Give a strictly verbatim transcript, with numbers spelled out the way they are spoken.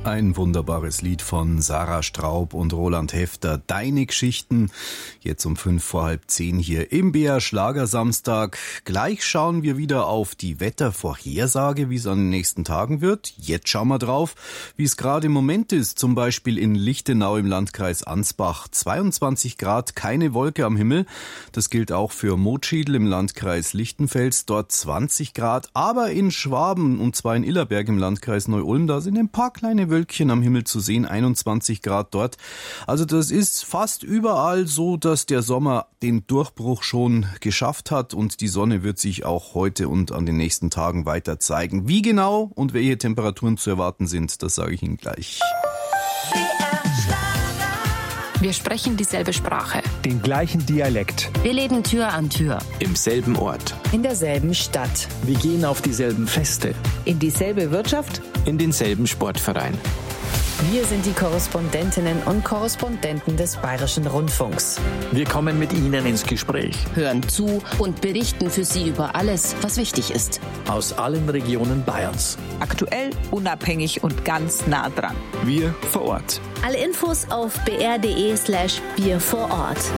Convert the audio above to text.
Ein wunderbares Lied von Sarah Straub und Roland Hefter. Deine Geschichten. Jetzt um fünf vor halb zehn hier im B R Schlagersamstag. Gleich schauen wir wieder auf die Wettervorhersage, wie es an den nächsten Tagen wird. Jetzt schauen wir drauf, wie es gerade im Moment ist. Zum Beispiel in Lichtenau im Landkreis Ansbach. zweiundzwanzig Grad, keine Wolke am Himmel. Das gilt auch für Motschiedl im Landkreis Lichtenfels. Dort zwanzig Grad. Aber in Schwaben, und zwar in Illerberg im Landkreis Neu-Ulm, da sind ein paar kleine Wölkchen am Himmel zu sehen, einundzwanzig Grad dort. Also das ist fast überall so, dass der Sommer den Durchbruch schon geschafft hat und die Sonne wird sich auch heute und an den nächsten Tagen weiter zeigen. Wie genau und welche Temperaturen zu erwarten sind, das sage ich Ihnen gleich. Wir sprechen dieselbe Sprache. Den gleichen Dialekt. Wir leben Tür an Tür. Im selben Ort. In derselben Stadt. Wir gehen auf dieselben Feste. In dieselbe Wirtschaft. In denselben Sportverein. Wir sind die Korrespondentinnen und Korrespondenten des Bayerischen Rundfunks. Wir kommen mit Ihnen ins Gespräch. Hören zu und berichten für Sie über alles, was wichtig ist. Aus allen Regionen Bayerns. Aktuell, unabhängig und ganz nah dran. Wir vor Ort. Alle Infos auf br.de slash wir vor Ort.